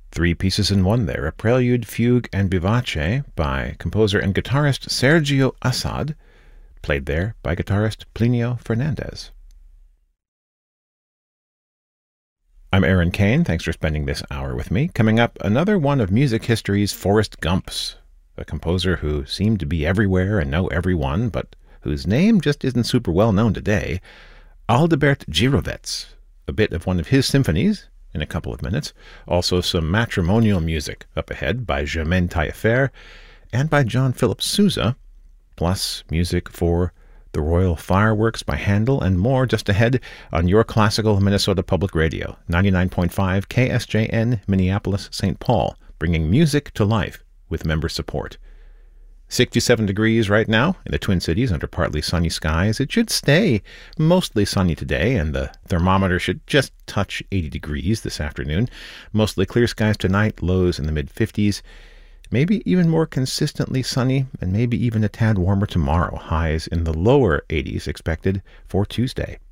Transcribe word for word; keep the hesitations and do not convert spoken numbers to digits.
Three pieces in one there, a prelude, fugue, and vivace by composer and guitarist Sergio Assad, played there by guitarist Plinio Fernandez. I'm Aaron Kane. Thanks for spending this hour with me. Coming up, another one of music history's Forrest Gumps, a composer who seemed to be everywhere and know everyone, but whose name just isn't super well known today, Adalbert Gyrowetz. A bit of one of his symphonies in a couple of minutes. Also some matrimonial music up ahead by Germaine Taillefer and by John Philip Sousa, plus music for The Royal Fireworks by Handel and more just ahead on your classical Minnesota Public Radio, ninety-nine point five K S J N, Minneapolis, Saint Paul, bringing music to life with member support. sixty-seven degrees right now in the Twin Cities under partly sunny skies. It should stay mostly sunny today, and the thermometer should just touch eighty degrees this afternoon. Mostly clear skies tonight, lows in the mid-fifties. Maybe even more consistently sunny, and maybe even a tad warmer tomorrow. Highs in the lower eighties expected for Tuesday.